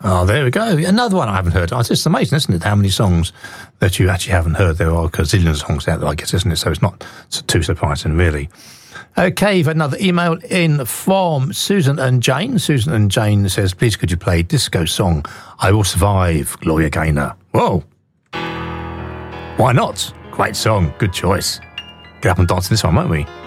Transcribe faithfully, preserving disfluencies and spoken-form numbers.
Oh, there we go. Another one I haven't heard. Oh, it's just amazing, isn't it, how many songs that you actually haven't heard. There are a gazillion songs out there, I guess, isn't it? So it's not too surprising, really. Okay, you've had another email in from Susan and Jane. Susan and Jane says, please could you play disco song, I Will Survive, Gloria Gaynor. Whoa. Why not? Great song. Good choice. Get up and dance to this one, won't we?